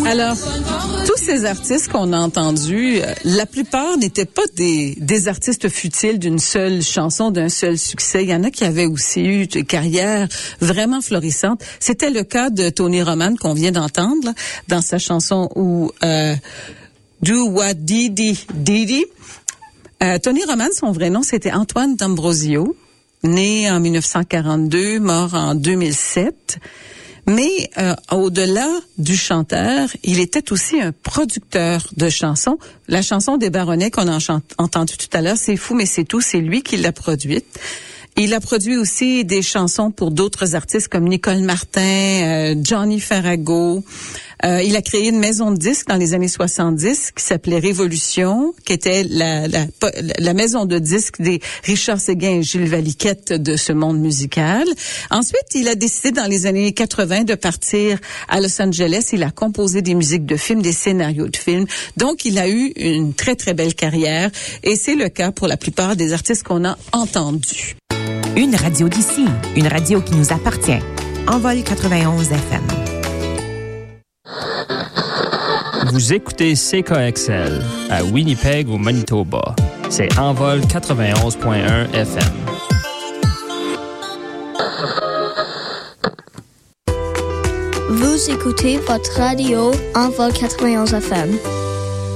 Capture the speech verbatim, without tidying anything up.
Alors, tous ces artistes qu'on a entendus, euh, la plupart n'étaient pas des, des artistes futiles d'une seule chanson, d'un seul succès. Il y en a qui avaient aussi eu des carrières vraiment florissantes. C'était le cas de Tony Roman qu'on vient d'entendre là, dans sa chanson où euh, Do What Didi Didi. Euh, Tony Roman, son vrai nom, c'était Antoine D'Ambrosio, né en dix-neuf cent quarante-deux, mort en deux mille sept. Mais euh, au-delà du chanteur, il était aussi un producteur de chansons. La chanson des Baronnets qu'on a chant- entendue tout à l'heure, C'est fou, mais c'est tout, c'est lui qui l'a produite. Il a produit aussi des chansons pour d'autres artistes comme Nicole Martin, euh, Johnny Farago. Euh, il a créé une maison de disques dans les années soixante-dix qui s'appelait Révolution, qui était la, la, la maison de disques des Richard Séguin et Gilles Valiquette de ce monde musical. Ensuite, il a décidé dans les années quatre-vingts de partir à Los Angeles. Il a composé des musiques de films, des scénarios de films. Donc, il a eu une très, très belle carrière. Et c'est le cas pour la plupart des artistes qu'on a entendus. Une radio d'ici, une radio qui nous appartient. Envol quatre-vingt-onze F M. Vous écoutez C K X L à Winnipeg au Manitoba. C'est Envol quatre-vingt-onze point un F M. Vous écoutez votre radio Envol quatre-vingt-onze F M.